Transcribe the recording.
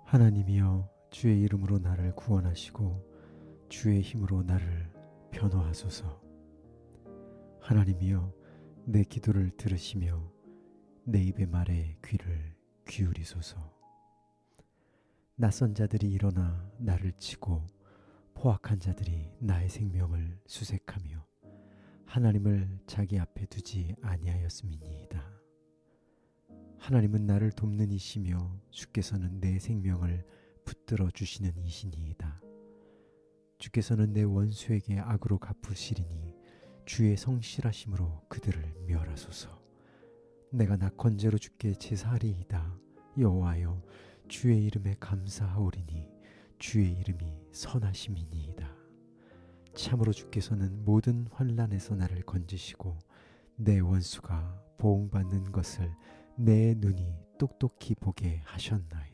하나님이여, 주의 이름으로 나를 구원하시고 주의 힘으로 나를 변호하소서. 하나님이여, 내 기도를 들으시며 내 입의 말에 귀를 기울이소서. 낯선 자들이 일어나 나를 치고 포악한 자들이 나의 생명을 수색하며 하나님을 자기 앞에 두지 아니하였음이니이다. 하나님은 나를 돕는 이시며 주께서는 내 생명을 붙들어 주시는 이시니이다. 주께서는 내 원수에게 악으로 갚으시리니 주의 성실하심으로 그들을 멸하소서. 내가 낙헌제로 주께 제사하리이다. 여호와여, 주의 이름에 감사하오리니 주의 이름이 선하심이니이다. 참으로 주께서는 모든 환난에서 나를 건지시고 내 원수가 보응받는 것을 내 눈이 똑똑히 보게 하셨나이다.